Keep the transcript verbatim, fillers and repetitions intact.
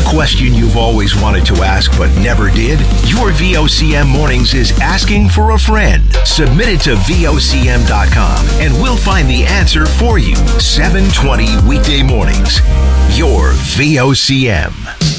question you've always wanted to ask but never did? Your V O C M Mornings is asking for a friend. Submit it to V O C M dot com and we'll find the answer for you. seven twenty weekday mornings. Your V O C M.